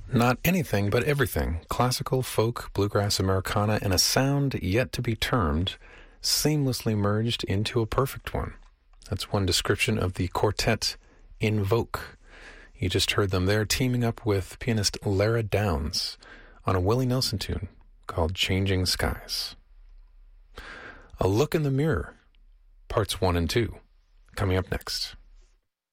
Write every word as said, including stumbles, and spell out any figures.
Not anything, but everything. Classical, folk, bluegrass, Americana, and a sound yet to be termed seamlessly merged into a perfect one. That's one description of the quartet Invoke. You just heard them there teaming up with pianist Lara Downs on a Willie Nelson tune called Changing Skies. A Look in the Mirror, parts one and two, coming up next.